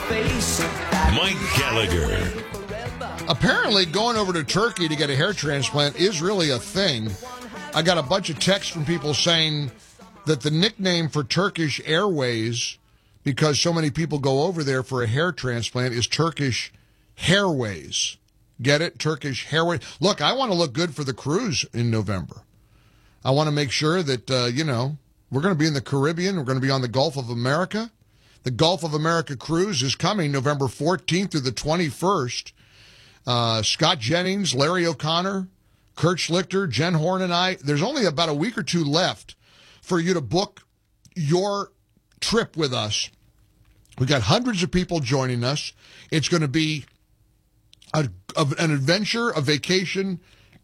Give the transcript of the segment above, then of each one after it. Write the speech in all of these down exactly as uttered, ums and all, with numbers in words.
Mike Gallagher. Apparently, going over to Turkey to get a hair transplant is really a thing. I got a bunch of texts from people saying that the nickname for Turkish Airways, because so many people go over there for a hair transplant, is Turkish Hairways. Get it? Turkish Hairways. Look, I want to look good for the cruise in November. I want to make sure that, uh, you know, we're going to be in the Caribbean. We're going to be on the Gulf of America. The Gulf of America cruise is coming November fourteenth through the twenty-first. Uh, Scott Jennings, Larry O'Connor, Kurt Schlichter, Jen Horn, and I. There's only about a week or two left for you to book your trip with us. We got hundreds of people joining us. It's going to be a, a, an adventure, a vacation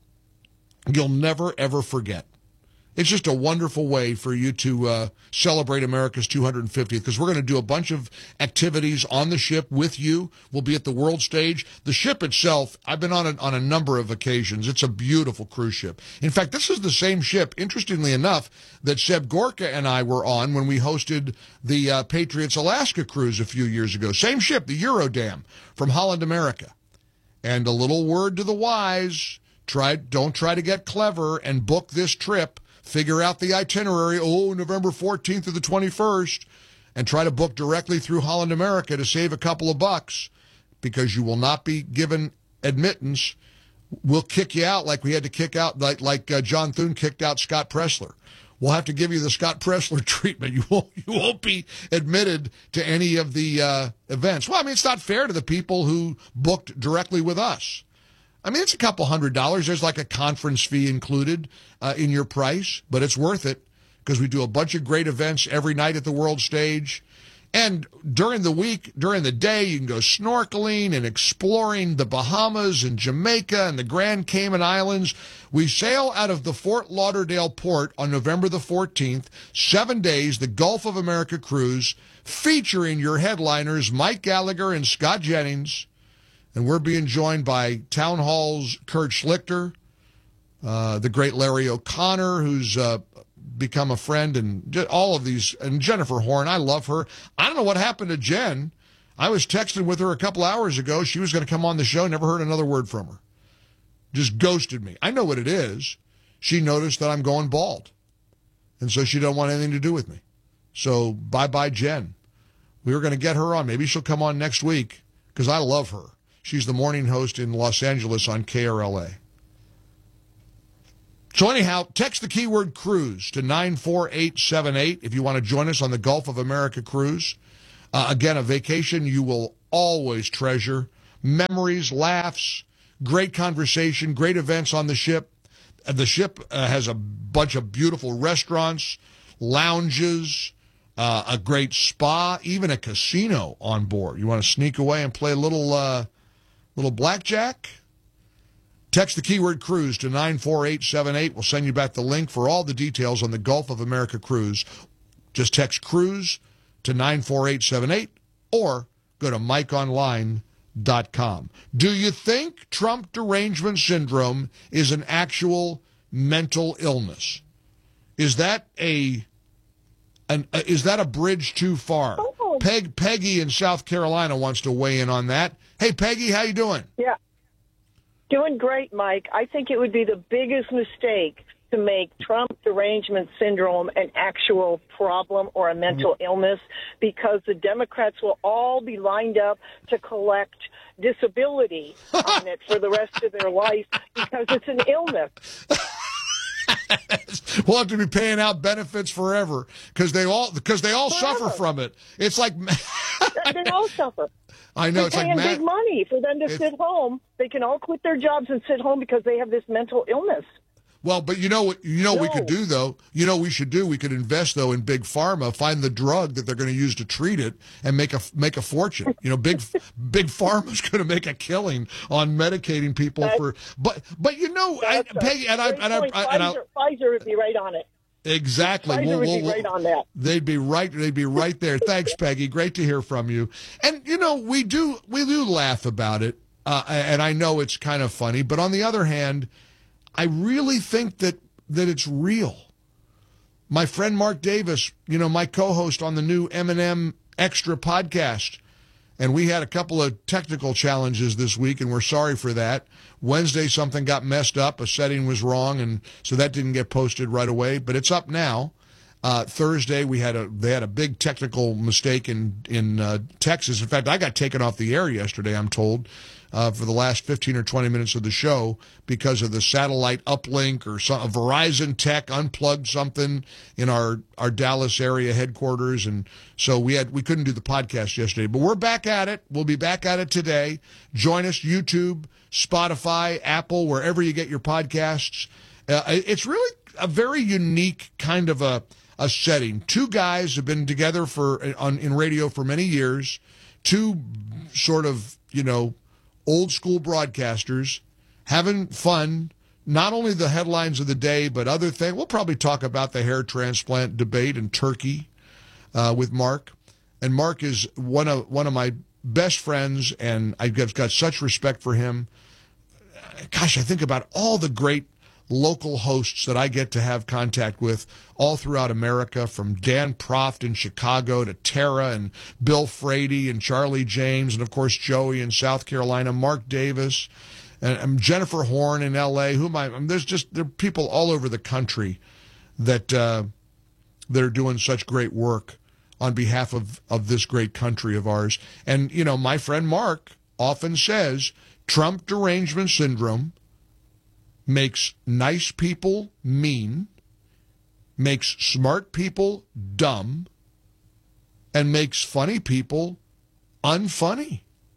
you'll never, ever forget. It's just a wonderful way for you to uh, celebrate America's two hundred fiftieth, because we're going to do a bunch of activities on the ship with you. We'll be at the world stage. The ship itself, I've been on a, on a number of occasions. It's a beautiful cruise ship. In fact, this is the same ship, interestingly enough, that Seb Gorka and I were on when we hosted the uh, Patriots Alaska cruise a few years ago. Same ship, the Eurodam from Holland America. And a little word to the wise, try, don't try to get clever and book this trip. Figure out the itinerary, oh, November fourteenth to the twenty-first, and try to book directly through Holland America to save a couple of bucks, because you will not be given admittance. We'll kick you out like we had to kick out, like like uh, John Thune kicked out Scott Pressler. We'll have to give you the Scott Pressler treatment. You won't, you won't be admitted to any of the uh, events. Well, I mean, it's not fair to the people who booked directly with us. I mean, it's a couple hundred dollars. There's like a conference fee included uh, in your price, but it's worth it because we do a bunch of great events every night at the world stage. And during the week, during the day, you can go snorkeling and exploring the Bahamas and Jamaica and the Grand Cayman Islands. We sail out of the Fort Lauderdale port on November the fourteenth, seven days, the Gulf of America cruise, featuring your headliners, Mike Gallagher and Scott Jennings. And we're being joined by Town Hall's Kurt Schlichter, uh, the great Larry O'Connor, who's uh, become a friend, and all of these, and Jennifer Horn. I love her. I don't know what happened to Jen. I was texting with her a couple hours ago. She was going to come on the show. Never heard another word from her. Just ghosted me. I know what it is. She noticed that I'm going bald, and so she don't want anything to do with me. So bye-bye, Jen. We were going to get her on. Maybe she'll come on next week because I love her. She's the morning host in Los Angeles on K R L A. So anyhow, text the keyword cruise to nine four eight seven eight if you want to join us on the Gulf of America cruise. Uh, again, a vacation you will always treasure. Memories, laughs, great conversation, great events on the ship. Uh, the ship uh, has a bunch of beautiful restaurants, lounges, uh, a great spa, even a casino on board. You want to sneak away and play a little... Uh, Little blackjack? Text the keyword cruise to nine four eight seven eight. We'll send you back the link for all the details on the Gulf of America cruise. Just text cruise to nine four eight seven eight or go to mike online dot com. Do you think Trump derangement syndrome is an actual mental illness? Is that a an uh, is that a bridge too far? Oh. Peg Peggy in South Carolina wants to weigh in on that. Hey, Peggy, how you doing? Yeah. Doing great, Mike. I think it would be the biggest mistake to make Trump derangement syndrome an actual problem or a mental mm-hmm. illness, because the Democrats will all be lined up to collect disability on it for the rest of their life because it's an illness. We'll have to be paying out benefits forever because they all because they all forever. suffer from it. It's like they all suffer. I know. They're it's paying like Matt, big money for them to it's, sit home. They can all quit their jobs and sit home because they have this mental illness. Well, but you know what? You know no. we could do though. You know what we should do. We could invest though in big pharma. Find the drug that they're going to use to treat it and make a make a fortune. You know, big big pharma's going to make a killing on medicating people that's, for. But but you know, I, Peggy and I and I, and I, and I Pfizer, Pfizer would be right on it. Exactly. Pfizer we'll, would we'll, be right on that. They'd be right. They'd be right there. Thanks, Peggy. Great to hear from you. And you know, we do we do laugh about it, uh, and I know it's kind of funny. But on the other hand, I really think that that it's real. My friend Mark Davis, you know, my co-host on the new M and M Extra podcast, And we had a couple of technical challenges this week, and we're sorry for that. Wednesday, something got messed up. A setting was wrong, and so that didn't get posted right away. But it's up now. Uh, Thursday, we had a they had a big technical mistake in in uh, Texas. In fact, I got taken off the air yesterday, I'm told, uh, for the last fifteen or twenty minutes of the show because of the satellite uplink or some, Verizon Tech unplugged something in our, our Dallas area headquarters, and so we had we couldn't do the podcast yesterday. But we're back at it. We'll be back at it today. Join us, YouTube, Spotify, Apple, wherever you get your podcasts. Uh, it's really a very unique kind of a a setting. Two guys have been together for on in radio for many years. Two sort of, you know, old school broadcasters having fun. Not only the headlines of the day, but other things. We'll probably talk about the hair transplant debate in Turkey uh, with Mark. And Mark is one of one of my best friends, and I've got such respect for him. Gosh, I think about all the great local hosts that I get to have contact with all throughout America, from Dan Proft in Chicago to Tara and Bill Frady and Charlie James, and of course Joey in South Carolina, Mark Davis, and, and Jennifer Horn in L A. Who am I? I mean, there's just there are people all over the country that uh, that are doing such great work on behalf of of this great country of ours. And you know, my friend Mark often says Trump derangement syndrome makes nice people mean, makes smart people dumb, and makes funny people unfunny.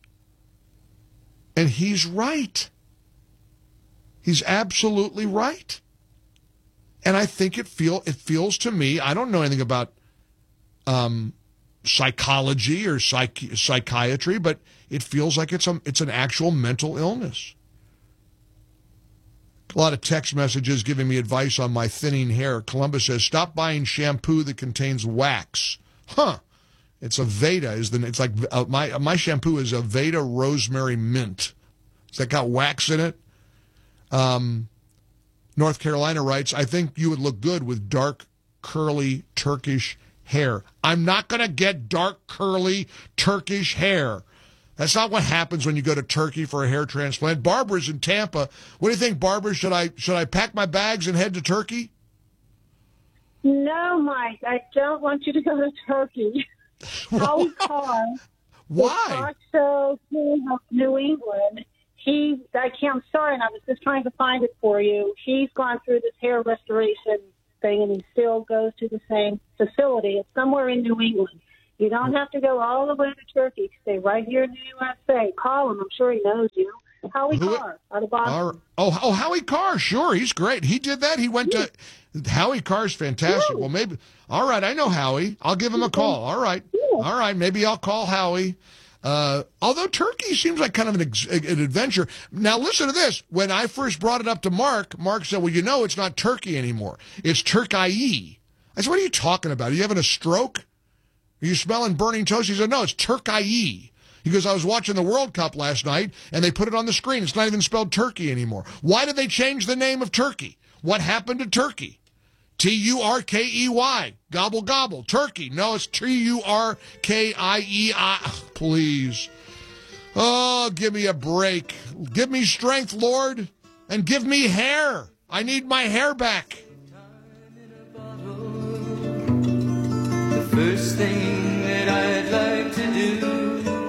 And he's right. He's absolutely right. And I think it feel it feels to me, I don't know anything about um, psychology or psych, psychiatry, but it feels like it's a, it's an actual mental illness. A lot of text messages giving me advice on my thinning hair. Columbus says, stop buying shampoo that contains wax. Huh. It's a Veda. Is the It's like uh, my my shampoo is a Veda Rosemary Mint. Has that got wax in it? Um, North Carolina writes, I think you would look good with dark, curly, Turkish hair. I'm not going to get dark, curly, Turkish hair. That's not what happens when you go to Turkey for a hair transplant. Barbara's in Tampa. What do you think, Barbara? Should I should I pack my bags and head to Turkey? No, Mike. I don't want you to go to Turkey. Howie Carr, Why? the talk show of New England. He, I can't, I'm sorry, and I was just trying to find it for you. He's gone through this hair restoration thing, and he still goes to the same facility. It's somewhere in New England. You don't have to go all the way to Turkey. Stay right here in the U S A. Call him. I'm sure he knows you. Howie Who, Carr out of Boston. Oh, oh, Howie Carr. Sure, he's great. He did that. He went yeah. to Howie Carr's fantastic. Yeah. Well, maybe. All right, I know Howie. I'll give him a call. All right. Yeah. All right, maybe I'll call Howie. Uh, although Turkey seems like kind of an, ex- an adventure. Now, listen to this. When I first brought it up to Mark, Mark said, well, you know, it's not Turkey anymore. It's Turkey. I said, what are you talking about? Are you having a stroke? Are you smelling burning toast? He said, no, it's Turkey. He goes, I was watching the World Cup last night, and they put it on the screen. It's not even spelled Turkey anymore. Why did they change the name of Turkey? What happened to Turkey? T U R K E Y. Gobble, gobble. Turkey. No, it's T U R K I E I. Please. Oh, give me a break. Give me strength, Lord, and give me hair. I need my hair back. The first thing that I'd like to do.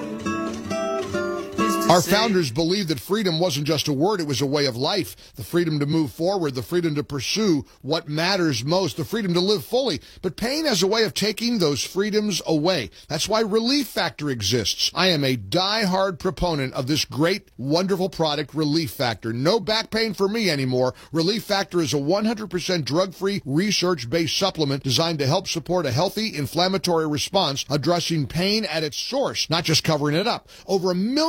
Our founders believed that freedom wasn't just a word, it was a way of life. The freedom to move forward, the freedom to pursue what matters most, the freedom to live fully. But pain has a way of taking those freedoms away. That's why Relief Factor exists. I am a die-hard proponent of this great, wonderful product, Relief Factor. No back pain for me anymore. Relief Factor is a one hundred percent drug-free, research-based supplement designed to help support a healthy, inflammatory response, addressing pain at its source, not just covering it up. Over a million Americans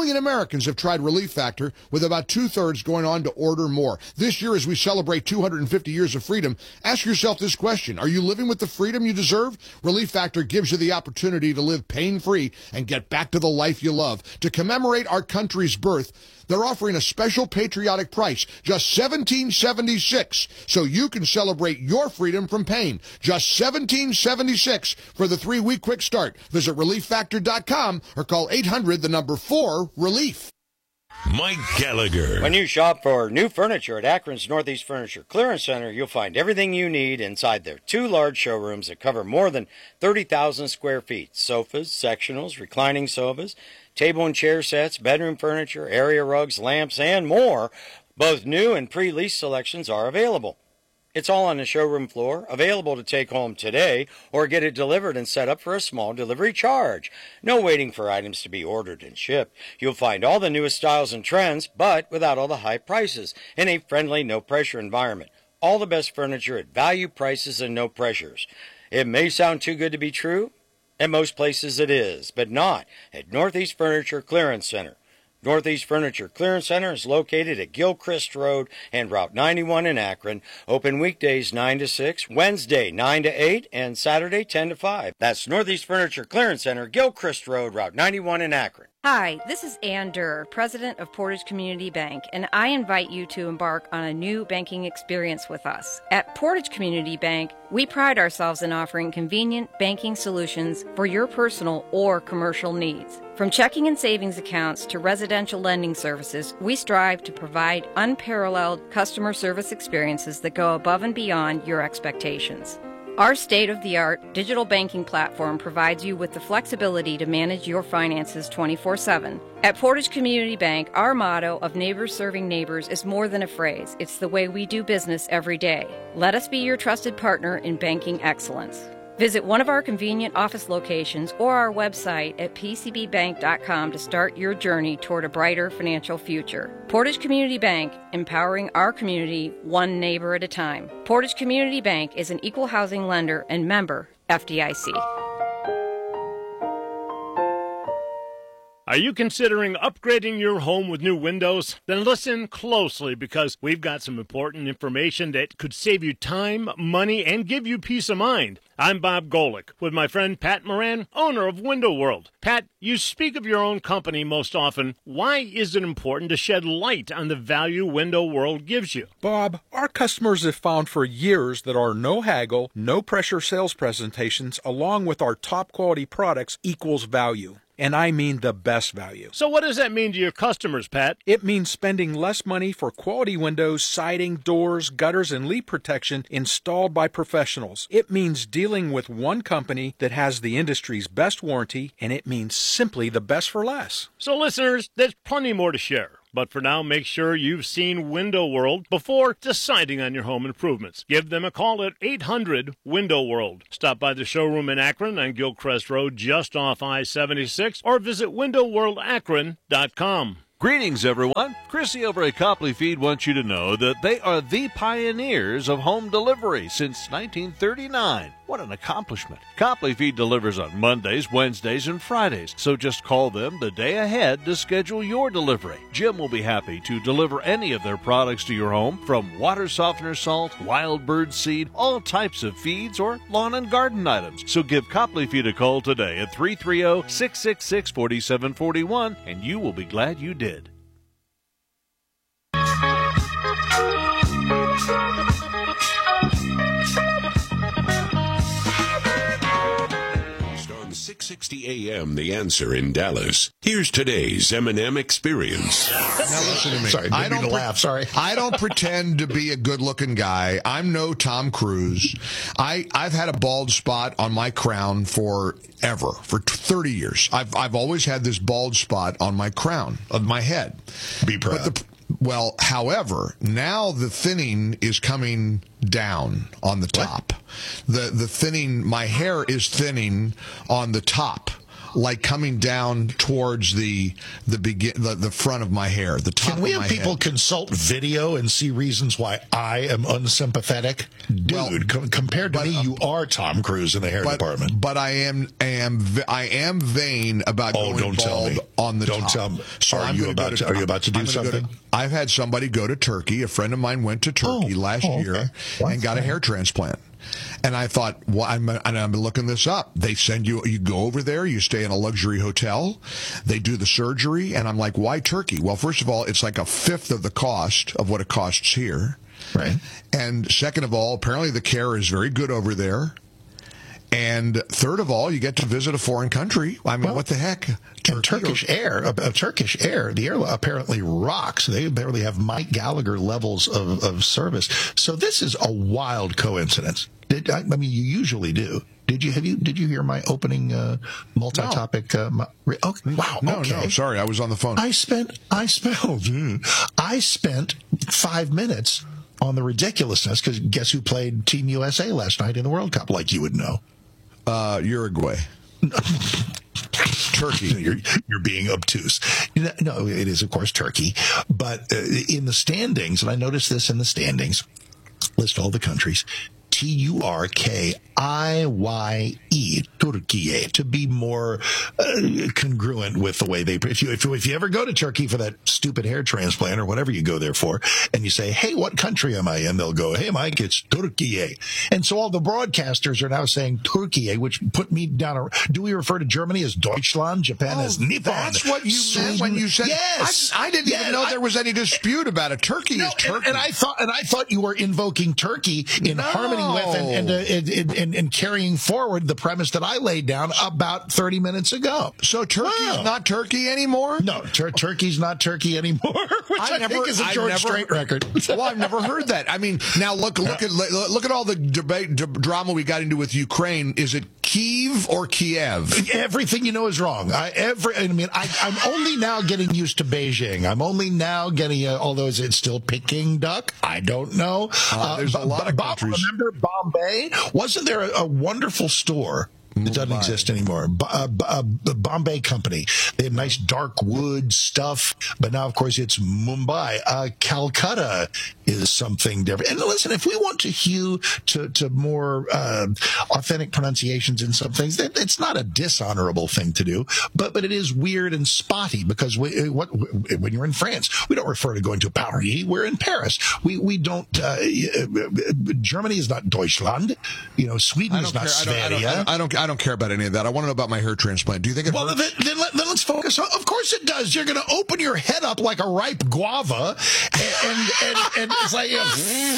Americans have tried Relief Factor, with about two-thirds going on to order more. This year, as we celebrate two hundred fifty years of freedom, ask yourself this question. Are you living with the freedom you deserve? Relief Factor gives you the opportunity to live pain-free and get back to the life you love. To commemorate our country's birth, they're offering a special patriotic price, just seventeen seventy-six, so you can celebrate your freedom from pain. Just seventeen seventy-six for the three-week quick start. Visit relief factor dot com or call eight hundred, the number four, relief. Mike Gallagher. When you shop for new furniture at Akron's Northeast Furniture Clearance Center, you'll find everything you need inside their two large showrooms that cover more than thirty thousand square feet. Sofas, sectionals, reclining sofas, table and chair sets, bedroom furniture, area rugs, lamps, and more. Both new and pre-lease selections are available. It's all on the showroom floor, available to take home today or get it delivered and set up for a small delivery charge. No waiting for items to be ordered and shipped. You'll find all the newest styles and trends, but without all the high prices, in a friendly, no-pressure environment. All the best furniture at value prices and no pressures. It may sound too good to be true. At most places it is, but not at Northeast Furniture Clearance Center. Northeast Furniture Clearance Center is located at Gilchrist Road and Route ninety-one in Akron. Open weekdays nine to six, Wednesday nine to eight, and Saturday ten to five. That's Northeast Furniture Clearance Center, Gilchrist Road, Route ninety-one in Akron. Hi, this is Ann Durr, President of Portage Community Bank, and I invite you to embark on a new banking experience with us. At Portage Community Bank, we pride ourselves in offering convenient banking solutions for your personal or commercial needs. From checking and savings accounts to residential lending services, we strive to provide unparalleled customer service experiences that go above and beyond your expectations. Our state-of-the-art digital banking platform provides you with the flexibility to manage your finances twenty-four seven. At Portage Community Bank, our motto of neighbors serving neighbors is more than a phrase. It's the way we do business every day. Let us be your trusted partner in banking excellence. Visit one of our convenient office locations or our website at p c b bank dot com to start your journey toward a brighter financial future. Portage Community Bank, empowering our community one neighbor at a time. Portage Community Bank is an equal housing lender and member F D I C. Are you considering upgrading your home with new windows? Then listen closely, because we've got some important information that could save you time, money, and give you peace of mind. I'm Bob Golick with my friend Pat Moran, owner of Window World. Pat, you speak of your own company most often. Why is it important to shed light on the value Window World gives you? Bob, our customers have found for years that our no haggle, no pressure sales presentations, along with our top quality products, equals value. And I mean the best value. So what does that mean to your customers, Pat? It means spending less money for quality windows, siding, doors, gutters, and leak protection installed by professionals. It means dealing with one company that has the industry's best warranty, and it means simply the best for less. So listeners, there's plenty more to share. But for now, make sure you've seen Window World before deciding on your home improvements. Give them a call at eight hundred window world. Stop by the showroom in Akron on Gilchrist Road just off I seventy-six or visit window world akron dot com. Greetings, everyone. Chrissy over at Copley Feed wants you to know that they are the pioneers of home delivery since nineteen thirty-nine. What an accomplishment. Copley Feed delivers on Mondays, Wednesdays, and Fridays, so just call them the day ahead to schedule your delivery. Jim will be happy to deliver any of their products to your home, from water softener salt, wild bird seed, all types of feeds, or lawn and garden items. So give Copley Feed a call today at three three zero, six six six, four seven four one, and you will be glad you did. six sixty A M, The Answer in Dallas. Here's today's M and M Experience. Now listen to me. Sorry, I don't to laugh. Sorry. I don't pretend to be a good-looking guy. I'm no Tom Cruise. I I've had a bald spot on my crown forever, for thirty years. I've I've always had this bald spot on my crown of my head. Be proud. But the, well, however, now the thinning is coming down on the top. What? The the thinning, my hair is thinning on the top like coming down towards the the begin the, the front of my hair, the top Can we of have my people head. consult video and see reasons why I am unsympathetic? Dude, Well, com- compared to but, me, uh, you are Tom Cruise in the hair But, department. but I am am I am vain about Oh, going don't tell bald me. on the Don't top. tell me. So Are I'm you gonna go about to- are you about to do I'm gonna go something? I've had somebody go to Turkey. A friend of mine went to Turkey Oh, last oh, okay. year Well, and got a fine. hair transplant. And I thought, well, I'm, and I'm looking this up. They send you, you go over there, you stay in a luxury hotel, they do the surgery, and I'm like, why Turkey? Well, first of all, it's like a fifth of the cost of what it costs here. Right. And second of all, apparently the care is very good over there. And third of all, you get to visit a foreign country. I mean, Well, what the heck? And Turkish Air, uh, uh, Turkish Air, the air apparently rocks. They apparently have Mike Gallagher levels of, of service. So this is a wild coincidence. Did, I, I mean, you usually do. Did you have you did you hear my opening uh, multi-topic? Uh, my, okay, wow. No, okay. no, sorry, I was on the phone. I spent I spent oh, dude. I spent five minutes on the ridiculousness because guess who played Team U S A last night in the World Cup? Like you would know. Uh, Uruguay. Turkey. You're, you're being obtuse. No, it is, of course, Turkey. But uh, in the standings, and I noticed this in the standings, list all the countries, T U R K I Y E, Turkey, to be more uh, congruent with the way they, if you, if you, if you ever go to Turkey for that stupid hair transplant or whatever you go there for, and you say, hey, what country am I in? They'll go, hey, Mike, it's Turkey. And so all the broadcasters are now saying Turkey, which put me down. A, do we refer to Germany as Deutschland, Japan Oh, as Nippon? that's what you meant when you said, yes. I, I didn't Yes. even know I- there was any dispute about it. Turkey no, is Turkey. and, and I thought, and I thought you were invoking Turkey in No. harmony with and and, uh, and, and, and and carrying forward the premise that I laid down about thirty minutes ago. So Turkey Wow. is not Turkey anymore? No, tur- Turkey's not Turkey anymore, which I, never- think is a I George never- Strait record. Well, I've never heard that. I mean, now look, look at look at all the debate, d- drama we got into with Ukraine. Is it Kyiv or Kiev? Everything you know is wrong. I, every, I mean, I, I'm only now getting used to Beijing. I'm only now getting, uh, although is it still Peking duck? I don't know. Uh, there's a B- lot of B- countries. Remember Bombay? Wasn't there a, a wonderful store? It doesn't exist anymore. B- uh, B- uh, B- Bombay Company. They had nice dark wood stuff, but now, of course, it's Mumbai. Uh, Calcutta is something different. And listen, if we want to hew to, to more uh, authentic pronunciations in some things, that, it's not a dishonorable thing to do, but but it is weird and spotty because we, what, when you're in France, we don't refer to going to Paris. We're in Paris. We we don't. Uh, Germany is not Deutschland. You know, Sweden I is don't not care. I don't, I, Sverige. don't, I, don't, I don't care about any of that. I want to know about my hair transplant. Do you think it Well, hurts? then, then, let, then let's focus on. Of course it does. You're going to open your head up like a ripe guava, and and, and, and it's like. You know,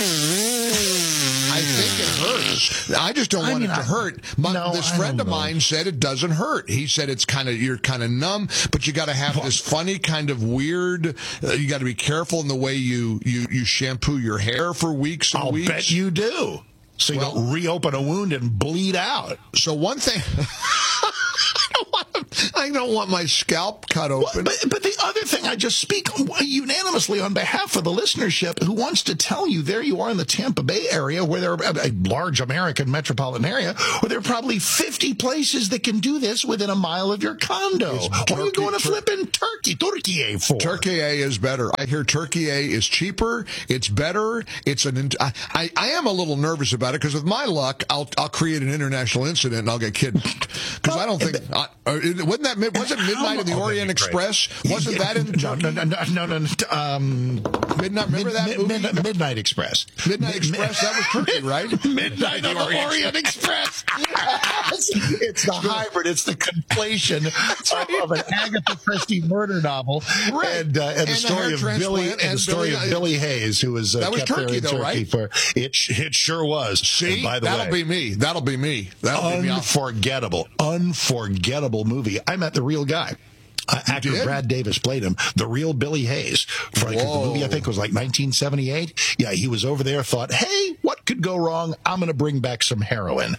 I think it hurts. I just don't I want mean, it to I- hurt. My, no, this I friend don't of know. mine said it doesn't hurt. He said it's kind of you're kind of numb, but you got to have this funny kind of weird. Uh, you got to be careful in the way you you you shampoo your hair for weeks and I'll weeks. bet you do. So you Well- don't reopen a wound and bleed out. So one thing. I don't want, I don't want my scalp cut Well, open. but, but the other thing, I just speak unanimously on behalf of the listenership who wants to tell you there you are in the Tampa Bay area, where there are a large American metropolitan area, where there are probably fifty places that can do this within a mile of your condo. It's What are you Turkey- going to Tur- flip in Turkey? Turkey for? Turkey A is better. I hear Turkey A is cheaper. It's better. It's an. I, I, I am a little nervous about it because with my luck, I'll I'll create an international incident and I'll get kidnapped. Because I don't think I, uh, wasn't that mid- wasn't Midnight in the Oh, Orient that'd be Express? Wasn't that in no, no, no, no, no, no, no. Um, Midnight? Remember Mid- that Mid- movie? Midnight, Midnight Express. Midnight Mid- Express. That was Turkey, right? Midnight on the Orient Express. Yes. It's the hybrid. It's the conflation of, of an Agatha Christie murder novel Right. and, uh, and, And the the story hair of Billy transplant and and the story Billy- of Billy Hayes, who was uh, That was kept there Turkey, in though, Turkey right? for it. It sure was. See, and by the that'll way, be me. That'll be me. That'll be me. I'll- unforgettable, unforgettable movie. I met the real guy. Uh, actor did? Brad Davis played him, the real Billy Hayes. For like, the Whoa. movie, I think, was like nineteen seventy-eight. Yeah, he was over there, thought, hey, what could go wrong? I'm going to bring back some heroin.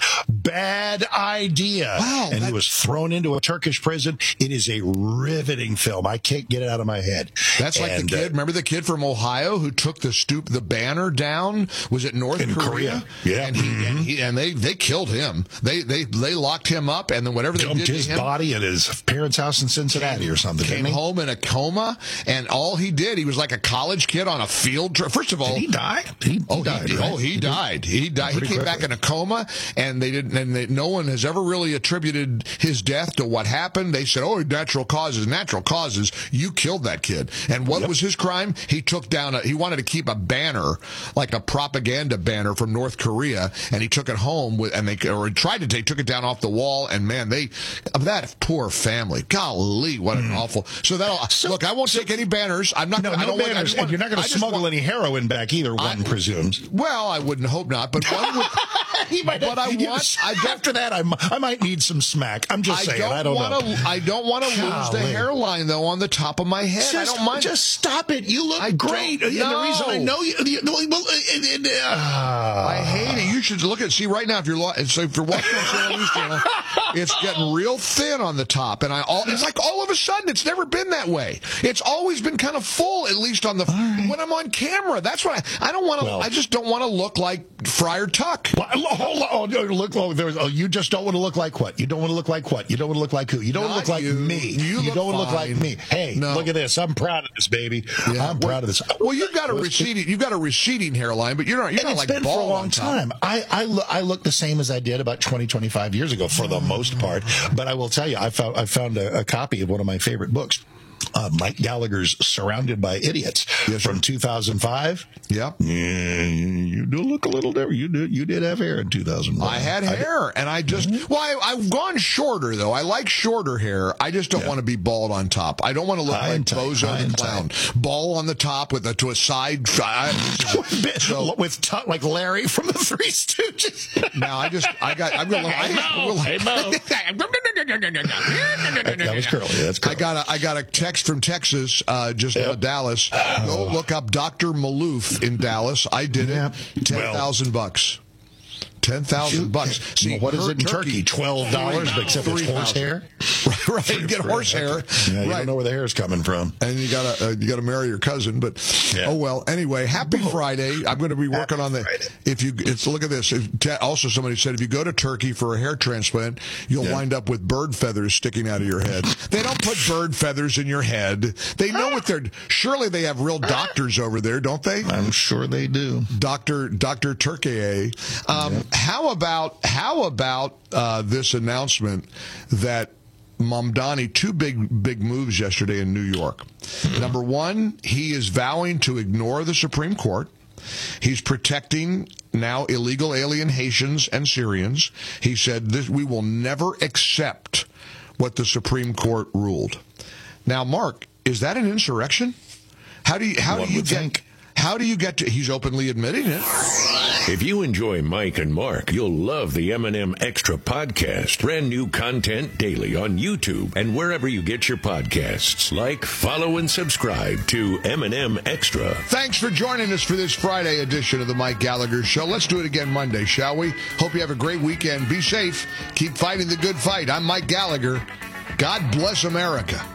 bad idea. Wow, and that- he was thrown into a Turkish prison. It is a riveting film. I can't get it out of my head. That's like and, the kid. Uh, remember the kid from Ohio who took the stoop, the banner down? Was it North In Korea? Korea. Yeah. and, he, Mhm. and, he, and they they killed him. They they they locked him up, and then whatever they dumped did his to him, body at his parents' house in Cincinnati or something. came didn't he? home in a coma, and all he did, he was like a college kid on a field trip. First of all, Did he die? He, he Oh, died. he, right? oh, he died. He died. He Pretty came back quickly. in a coma, and they didn't. And they, no one has ever really attributed his death to what happened. They said, "Oh, natural causes, natural causes." You killed that kid. And what Yep. was his crime? He took down. A, he wanted to keep a banner, like a propaganda banner from North Korea, and he took it home with, and they or he tried to take, took it down off the wall. And man, they of that poor family. Golly, what an awful. So that'll look. I won't take any banners. I'm not. No, gonna, I no don't want- I banners, just and want- you're not going I to just smuggle want- any heroin back either, one presumes. Well, I wouldn't hope not, but one would. He might But I you- want- I don't- after that, I, mi- I might need some smack. I'm just saying. I don't wanna, know. I don't want to lose the Golly. hairline though on the top of my head. Just, I don't mind. Just stop it. You look I great. don't- And the reason I no. know you. you well, well, uh, uh, uh, I hate it. You should look at see right now if you're lo- so if you're watching on Channel News Channel, it's getting real thin on the top, and I all it's like all of a sudden it's never been that way. It's always been kind of full, at least on the right. when I'm on camera. That's what I I don't want to. Well- I just don't want to look like Friar Tuck. Well, hold on. Oh, no, look, oh, there's, oh, you just don't want to look like what? You don't want to look like what? You don't want to look like who? You don't Not look like you. me. You look don't want to look like fine. me. Hey, No. look at this. I'm proud of this, baby. Yeah. I'm proud of this. Well, you've got a receding you've got a receding hairline, but you're not you're And not it's like been for a bald long on top. time. I I, lo- I look the same as I did about twenty, twenty-five years ago for the most part. But I will tell you, I found I found a, a copy of one of my favorite books. Uh, Mike Gallagher's "Surrounded by Idiots" Yes, from two thousand five. Yep. Yeah, you do look a little different. You did you did have hair in two thousand one. I had hair, and I just well, I, I've gone shorter though. I like shorter hair. I just don't Yeah. want to be bald on top. I don't want to look High like and tight, Bozo high the and Clown, bald on the top with a to a side. I, so, with t- like Larry from the Three Stooges. now I just I got I'm gonna I will Hey, Mo. That was curly. That's curly. I got a I got a text from Texas, uh, just Yep. uh, Dallas. Go look up Doctor Maloof in Dallas. I did Yep. it. Ten thousand bucks. Ten thousand bucks. See, what is her it in Turkey? Twelve dollars, except it's Three horse thousand. hair. Right, right. You get horse hair. Yeah, you right. don't know where the hair is coming from. And you gotta uh, you gotta marry your cousin, but Yeah. oh well. Anyway, happy Friday. I'm going to be working on the. Friday. If you, it's look at this. If, te- also, somebody said if you go to Turkey for a hair transplant, you'll Yeah. wind up with bird feathers sticking out of your head. They don't put bird feathers in your head. They know what they're. Surely they have real doctors over there, don't they? I'm sure they do. Doctor Doctor Turkey. Um, How about how about uh, this announcement that Mamdani, two big big moves yesterday in New York. Number one, he is vowing to ignore the Supreme Court. He's protecting now illegal alien Haitians and Syrians. He said this, we will never accept what the Supreme Court ruled. Now, Mark, is that an insurrection? How do you how One do you would get think. how do you get to? He's openly admitting it. If you enjoy Mike and Mark, you'll love the M and M Extra podcast. Brand new content daily on YouTube and wherever you get your podcasts. Like, follow, and subscribe to M and M Extra. Thanks for joining us for this Friday edition of the Mike Gallagher Show. Let's do it again Monday, shall we? Hope you have a great weekend. Be safe. Keep fighting the good fight. I'm Mike Gallagher. God bless America.